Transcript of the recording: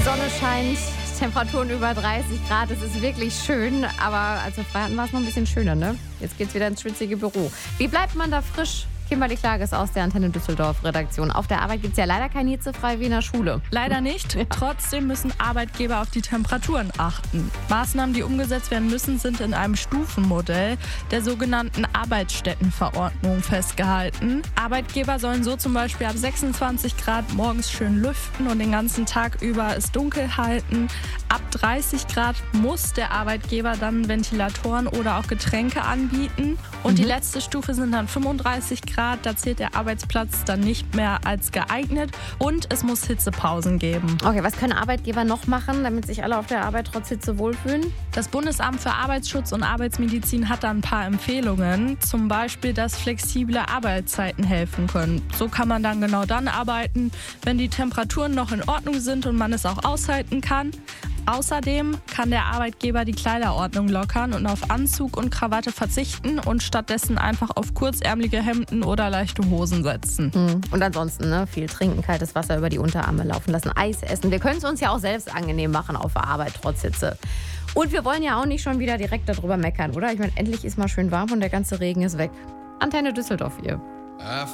Sonne scheint, Temperaturen über 30 Grad, es ist wirklich schön, aber als wir frei hatten, war es noch ein bisschen schöner, ne? Jetzt geht's wieder ins schwitzige Büro. Wie bleibt man da frisch? Kimberly Klages aus der Antenne Düsseldorf Redaktion. Auf der Arbeit gibt es ja leider kein hitzefrei wie in der Schule. Leider nicht. Ja. Trotzdem müssen Arbeitgeber auf die Temperaturen achten. Maßnahmen, die umgesetzt werden müssen, sind in einem Stufenmodell der sogenannten Arbeitsstättenverordnung festgehalten. Arbeitgeber sollen so zum Beispiel ab 26 Grad morgens schön lüften und den ganzen Tag über es dunkel halten. Ab 30 Grad muss der Arbeitgeber dann Ventilatoren oder auch Getränke anbieten. Und die letzte Stufe sind dann 35 Grad. Da zählt der Arbeitsplatz dann nicht mehr als geeignet und es muss Hitzepausen geben. Okay, was können Arbeitgeber noch machen, damit sich alle auf der Arbeit trotz Hitze wohlfühlen? Das Bundesamt für Arbeitsschutz und Arbeitsmedizin hat da ein paar Empfehlungen. Zum Beispiel, dass flexible Arbeitszeiten helfen können. So kann man dann genau dann arbeiten, wenn die Temperaturen noch in Ordnung sind und man es auch aushalten kann. Außerdem kann der Arbeitgeber die Kleiderordnung lockern und auf Anzug und Krawatte verzichten und stattdessen einfach auf kurzärmelige Hemden oder leichte Hosen setzen. Und ansonsten viel trinken, kaltes Wasser über die Unterarme laufen lassen, Eis essen. Wir können es uns ja auch selbst angenehm machen auf der Arbeit trotz Hitze. Und wir wollen ja auch nicht schon wieder direkt darüber meckern, oder? Ich meine, endlich ist mal schön warm und der ganze Regen ist weg. Antenne Düsseldorf hier.